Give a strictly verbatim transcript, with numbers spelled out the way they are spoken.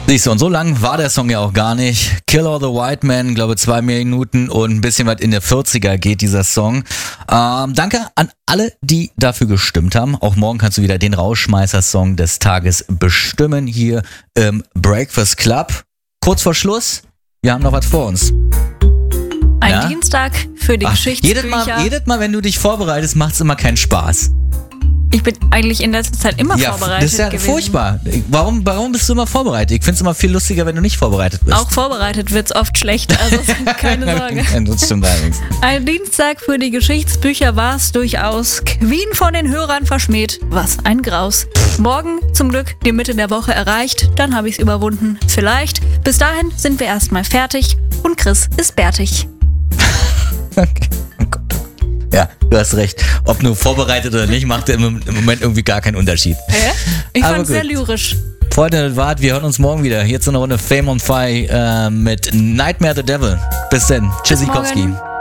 Siehst du, und so lang war der Song ja auch gar nicht. Kill All the White Men, glaube zwei Minuten und ein bisschen was in der vierziger geht dieser Song. Ähm, danke an alle, die dafür gestimmt haben. Auch morgen kannst du wieder den Rausschmeißer-Song des Tages bestimmen hier im Breakfast Club. Kurz vor Schluss, wir haben noch was vor uns. Ein ja? Dienstag für die Ach, Geschichtsbücher. Jedes Mal, jedes Mal, wenn du dich vorbereitest, macht es immer keinen Spaß. Ich bin eigentlich in letzter Zeit immer ja, vorbereitet das ist ja gewesen. furchtbar. Warum, warum bist du immer vorbereitet? Ich finde es immer viel lustiger, wenn du nicht vorbereitet bist. Auch vorbereitet wird's oft schlecht, also keine Sorge. Das stimmt allerdings. Ein Dienstag für die Geschichtsbücher war's durchaus. Queen von den Hörern verschmäht. Was ein Graus. Morgen zum Glück die Mitte der Woche erreicht, dann habe ich's überwunden. Vielleicht. Bis dahin sind wir erstmal fertig und Chris ist bärtig. Okay. Oh Gott. Ja, du hast recht. Ob nur vorbereitet oder nicht, macht im Moment irgendwie gar keinen Unterschied. Hä? Ich Aber fand's gut. sehr lyrisch. Freunde, wart, wir hören uns morgen wieder. Jetzt eine Runde Fame on Fire äh, mit Nightmare the Devil. Bis dann. Tschüssikowski. morgen.